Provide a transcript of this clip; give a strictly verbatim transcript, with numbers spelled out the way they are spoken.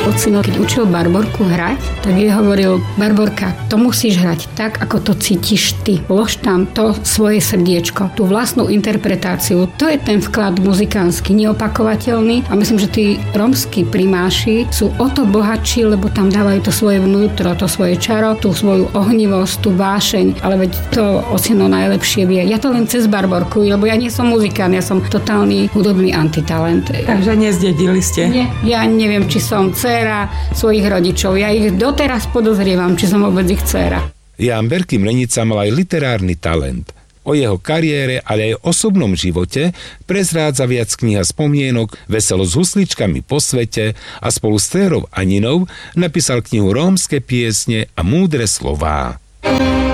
ocino, keď učil Barborku hrať, tak jej hovoril: Barborka, to musíš hrať tak, ako to cítiš ty. Vlož tam to svoje srdiečko, tú vlastnú interpretáciu. To je ten vklad muzikánsky, neopakovateľný, a myslím, že tí rómski primáši sú o to bohatší, lebo tam dávajú to svoje vnútro, to svoje čaro, tú svoju ohnivosť, tú vášeň, ale veď to ocino najlepšie vie. Ja to len cez Barborku, lebo ja nie som muzikán, ja som totálny hudobný antitalent. Takže nezdedili ste? Nie, ja neviem, či som dcéra svojich rodičov. Ja ich doteraz podozrievam, či som vôbec ich dcéra. Ján Berky Mrenica mal aj literárny talent. O jeho kariére, ale aj osobnom živote prezrádza viac kniha spomienok Veselo s husličkami po svete a spolu s dcérou Aninou napísal knihu Rómske piesne a múdre slová.